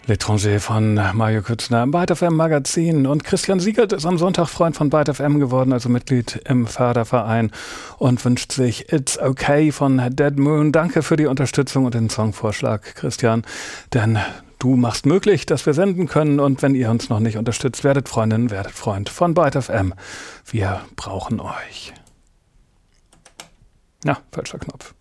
L'étranger von Mario Kützner im Byte FM Magazin. Und Christian Siegert ist am Sonntag Freund von Byte FM geworden, also Mitglied im Förderverein, und wünscht sich It's Okay von Dead Moon. Danke für die Unterstützung und den Songvorschlag, Christian, denn du machst möglich, dass wir senden können, und wenn ihr uns noch nicht unterstützt, werdet Freundin, werdet Freund von Byte FM. Wir brauchen euch. Ja, falscher Knopf.